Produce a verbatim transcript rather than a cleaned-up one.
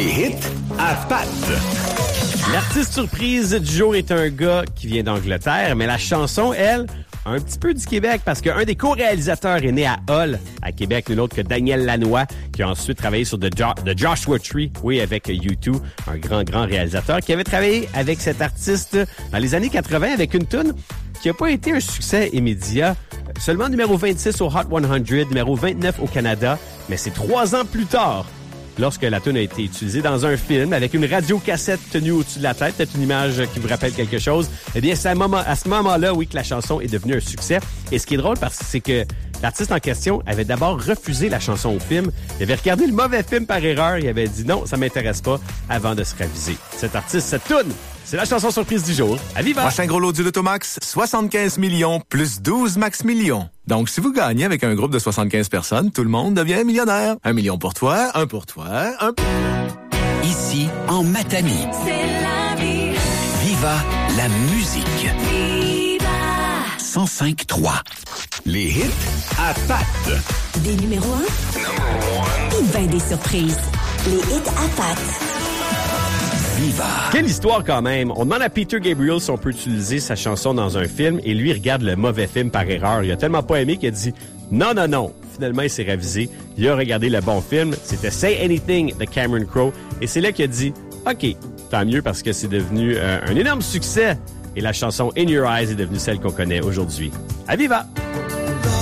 Les hits à Pat. L'artiste surprise du jour est un gars qui vient d'Angleterre, mais la chanson, elle, un petit peu du Québec, parce qu'un des co-réalisateurs est né à Hull, à Québec, nul autre que Daniel Lanois, qui a ensuite travaillé sur The, jo- The Joshua Tree, oui, avec U deux, un grand, grand réalisateur, qui avait travaillé avec cet artiste dans les années quatre-vingts avec une tune qui n'a pas été un succès immédiat. Seulement numéro vingt-six au Hot cent, numéro vingt-neuf au Canada, mais c'est trois ans plus tard, lorsque la tune a été utilisée dans un film avec une radiocassette tenue au-dessus de la tête, peut-être une image qui vous rappelle quelque chose, eh bien, c'est à, moment, à ce moment-là, oui, que la chanson est devenue un succès. Et ce qui est drôle, parce que c'est que l'artiste en question avait d'abord refusé la chanson au film. Il avait regardé le mauvais film par erreur. Il avait dit non, ça m'intéresse pas, avant de se raviser. Cet artiste, cette tune, c'est la chanson surprise du jour. À Viva! Prochain gros lot du Lotomax, soixante-quinze millions plus douze max millions. Donc, si vous gagnez avec un groupe de soixante-quinze personnes, tout le monde devient millionnaire. Un million pour toi, un pour toi, un pour... Ici, en Matanie. C'est la vie. Viva la musique. Viva. cent cinq trois. Les hits à Pat. Des numéros un. Et ben des surprises. Les hits à Pat. Viva. Quelle histoire quand même! On demande à Peter Gabriel si on peut utiliser sa chanson dans un film et lui regarde le mauvais film par erreur. Il a tellement pas aimé qu'il a dit non, non, non. Finalement, il s'est ravisé. Il a regardé le bon film. C'était Say Anything de Cameron Crowe. Et c'est là qu'il a dit OK, tant mieux parce que c'est devenu euh, un énorme succès. Et la chanson In Your Eyes est devenue celle qu'on connaît aujourd'hui. À Viva!